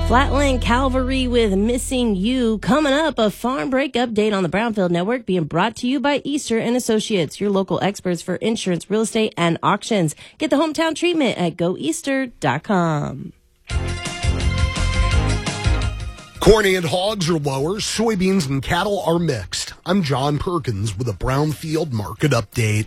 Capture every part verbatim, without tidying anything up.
Flatland Calvary with Missing You. Coming up, a farm break update on the Brownfield Network being brought to you by Easter and Associates, your local experts for insurance, real estate, and auctions. Get the hometown treatment at go easter dot com. Corn and hogs are lower, soybeans and cattle are mixed. I'm John Perkins with a Brownfield Market Update.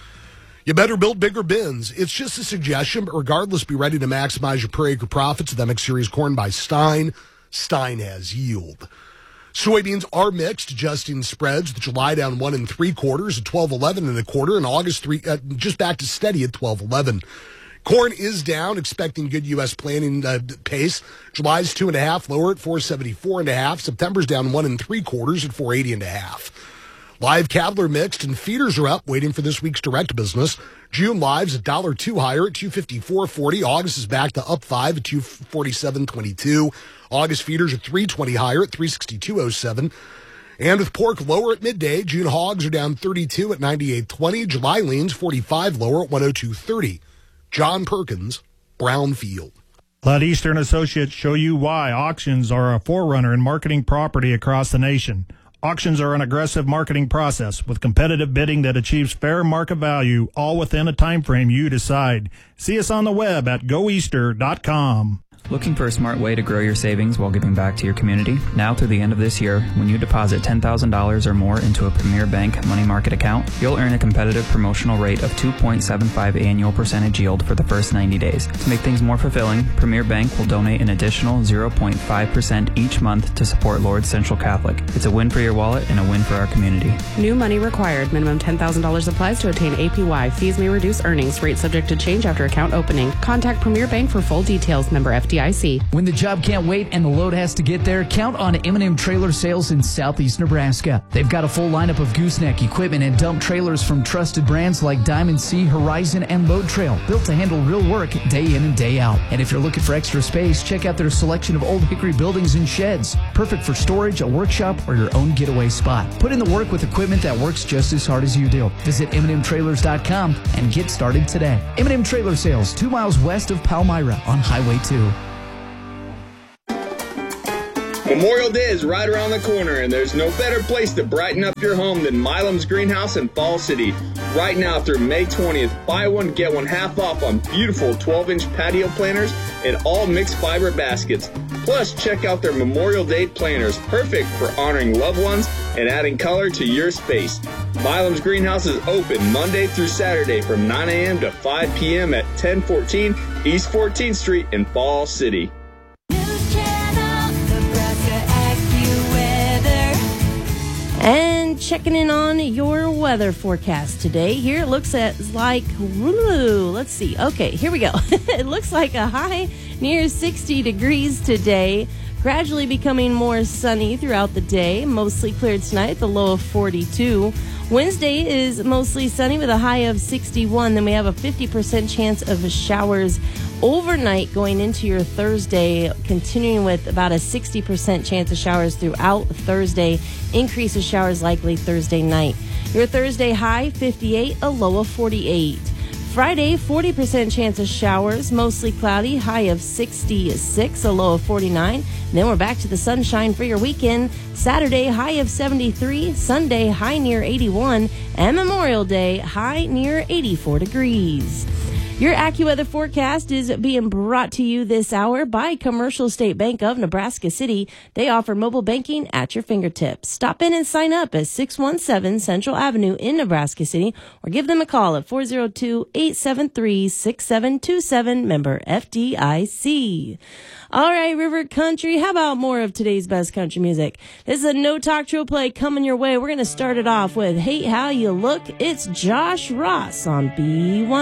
You better build bigger bins. It's just a suggestion, but regardless, be ready to maximize your per acre profits with M X Series corn by Stein. Stein has yield. Soybeans are mixed, adjusting spreads. The July down one and three quarters at twelve eleven and a quarter, and August three uh, just back to steady at twelve eleven. Corn is down, expecting good U S planting uh, pace. July's two and a half, lower at four seventy-four and a half. September's down one and three quarters at four eighty and a half. Live cattle are mixed and feeders are up, waiting for this week's direct business. June lives a dollar two higher at two fifty-four forty. August is back to up five at two forty-seven twenty-two. August feeders are three twenty higher at three sixty-two oh seven. And with pork lower at midday, June hogs are down thirty-two at ninety-eight twenty. July leans forty-five lower at one oh two thirty. John Perkins, Brownfield. Let Eastern Associates show you why auctions are a forerunner in marketing property across the nation. Auctions are an aggressive marketing process with competitive bidding that achieves fair market value, all within a time frame you decide. See us on the web at go easter dot com. Looking for a smart way to grow your savings while giving back to your community? Now through the end of this year, when you deposit ten thousand dollars or more into a Premier Bank money market account, you'll earn a competitive promotional rate of two point seven five annual percentage yield for the first ninety days. To make things more fulfilling, Premier Bank will donate an additional zero point five percent each month to support Lourdes Central Catholic. It's a win for your wallet and a win for our community. New money required. Minimum ten thousand dollars applies to attain A P Y. Fees may reduce earnings. Rate subject to change after account opening. Contact Premier Bank for full details. Member F D I C. When the job can't wait and the load has to get there, count on M and M Trailer Sales in Southeast Nebraska. They've got a full lineup of gooseneck equipment and dump trailers from trusted brands like Diamond Sea, Horizon, and Load Trail, built to handle real work day in and day out. And if you're looking for extra space, check out their selection of Old Hickory buildings and sheds, perfect for storage, a workshop, or your own getaway spot. Put in the work with equipment that works just as hard as you do. Visit M and M trailers dot com and get started today. M and M Trailer Sales, two miles west of Palmyra on Highway two. Memorial Day is right around the corner, and there's no better place to brighten up your home than Milam's Greenhouse in Fall City. Right now through May twentieth, buy one, get one half off on beautiful twelve inch patio planters and all mixed fiber baskets. Plus, check out their Memorial Day planters, perfect for honoring loved ones and adding color to your space. Milam's Greenhouse is open Monday through Saturday from nine a.m. to five p.m. at ten fourteen East fourteenth Street in Fall City. And checking in on your weather forecast today. Here it looks at like, woo, let's see. Okay, here we go. It looks like a high near sixty degrees today, gradually becoming more sunny throughout the day. Mostly cleared tonight, the low of forty-two. Wednesday is mostly sunny with a high of sixty-one. Then we have a fifty percent chance of showers overnight going into your Thursday, continuing with about a sixty percent chance of showers throughout Thursday. Increase of showers likely Thursday night. Your Thursday high, fifty-eight, a low of forty-eight. Friday, forty percent chance of showers, mostly cloudy, high of sixty-six, a low of forty-nine. And then we're back to the sunshine for your weekend. Saturday, high of seventy-three, Sunday, high near eighty-one, and Memorial Day, high near eighty-four degrees. Your AccuWeather forecast is being brought to you this hour by Commercial State Bank of Nebraska City. They offer mobile banking at your fingertips. Stop in and sign up at six one seven Central Avenue in Nebraska City or give them a call at four oh two, eight seven three, six seven two seven, member F D I C. All right, River Country, how about more of today's best country music? This is a No Talk Trill Play coming your way. We're going to start it off with Hate How You Look. It's Josh Ross on B one.